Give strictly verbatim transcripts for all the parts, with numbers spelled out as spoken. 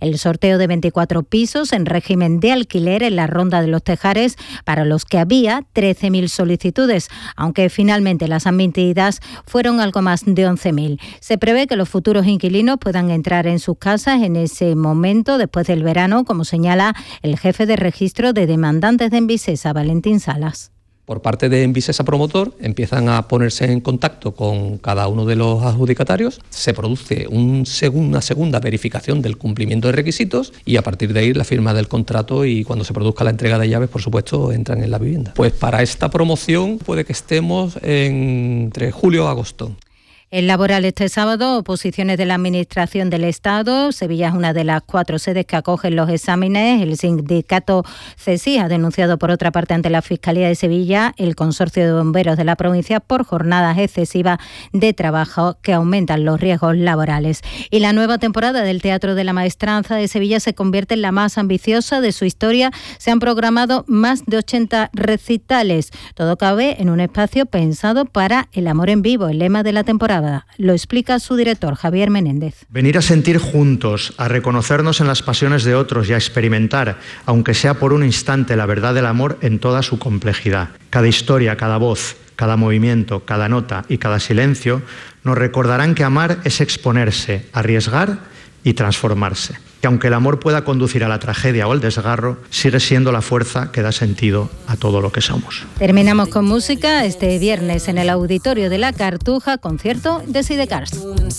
el sorteo de veinticuatro pisos en régimen de alquiler en la Ronda de los Tejares, para los que había trece mil solicitudes, aunque finalmente las admitidas fueron algo más de once mil. Se prevé que los futuros inquilinos puedan entrar en sus casas en ese momento, después del verano, como señala el jefe de registro de demandantes de Envisesa, Valentín Salas. Por parte de Envisesa Promotor empiezan a ponerse en contacto con cada uno de los adjudicatarios, se produce un seg- una segunda verificación del cumplimiento de requisitos y a partir de ahí la firma del contrato, y cuando se produzca la entrega de llaves, por supuesto, entran en la vivienda. Pues para esta promoción puede que estemos en, entre julio y agosto. El laboral este sábado, oposiciones de la Administración del Estado. Sevilla es una de las cuatro sedes que acogen los exámenes. El sindicato C E S I ha denunciado, por otra parte, ante la Fiscalía de Sevilla el consorcio de bomberos de la provincia por jornadas excesivas de trabajo que aumentan los riesgos laborales. Y la nueva temporada del Teatro de la Maestranza de Sevilla se convierte en la más ambiciosa de su historia. Se han programado más de ochenta recitales. Todo cabe en un espacio pensado para el amor en vivo, el lema de la temporada. Lo explica su director, Javier Menéndez. Venir a sentir juntos, a reconocernos en las pasiones de otros y a experimentar, aunque sea por un instante, la verdad del amor en toda su complejidad. Cada historia, cada voz, cada movimiento, cada nota y cada silencio nos recordarán que amar es exponerse, arriesgar y transformarse. Que aunque el amor pueda conducir a la tragedia o al desgarro, sigue siendo la fuerza que da sentido a todo lo que somos. Terminamos con música. Este viernes en el Auditorio de la Cartuja, concierto de Sidecars.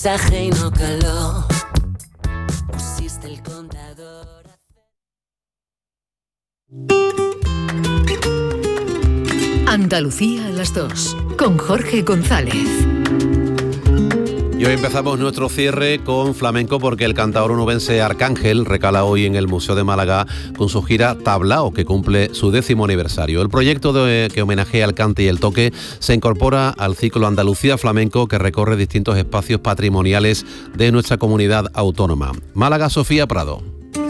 Andalucía a las dos, con Jorge González. Y hoy empezamos nuestro cierre con flamenco, porque el cantaor onubense Arcángel recala hoy en el Museo de Málaga con su gira Tablao, que cumple su décimo aniversario. El proyecto de, que homenajea el cante y el toque se incorpora al ciclo Andalucía Flamenco, que recorre distintos espacios patrimoniales de nuestra comunidad autónoma. Málaga, Sofía Prado.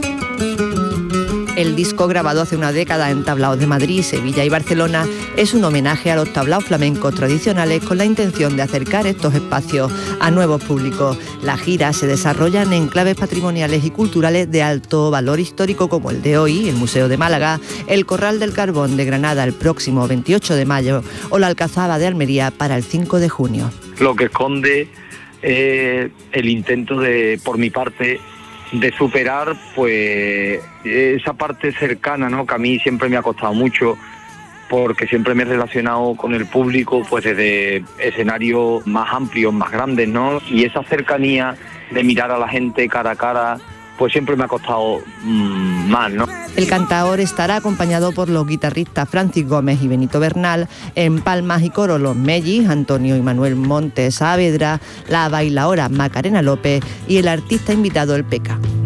El disco, grabado hace una década en tablaos de Madrid, Sevilla y Barcelona, es un homenaje a los tablaos flamencos tradicionales, con la intención de acercar estos espacios a nuevos públicos. Las giras se desarrollan en enclaves patrimoniales y culturales de alto valor histórico, como el de hoy, el Museo de Málaga, el Corral del Carbón de Granada el próximo veintiocho de mayo o la Alcazaba de Almería para el cinco de junio. Lo que esconde eh, el intento de, por mi parte, de superar pues esa parte cercana, ¿no?, que a mí siempre me ha costado mucho, porque siempre me he relacionado con el público pues desde escenarios más amplios, más grandes, ¿no? Y esa cercanía de mirar a la gente cara a cara pues siempre me ha costado mmm, más, ¿no? El cantaor estará acompañado por los guitarristas Francis Gómez y Benito Bernal, en palmas y coro los Mellis, Antonio y Manuel Montes Saavedra, la bailaora Macarena López y el artista invitado El Peca.